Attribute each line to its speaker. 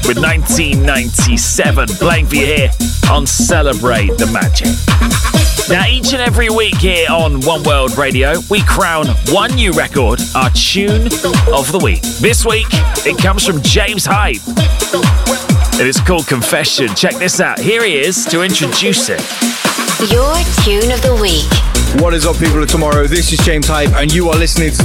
Speaker 1: with 1997 playing for you here on Celebrate the Magic. Now, each and every week here on One World Radio, we crown one new record our tune of the week. This week, it comes from James Hype. It is called Confession. Check this out. Here he is to introduce it.
Speaker 2: Your tune of the week.
Speaker 3: What is up, people of tomorrow? This is James Hype, and you are listening to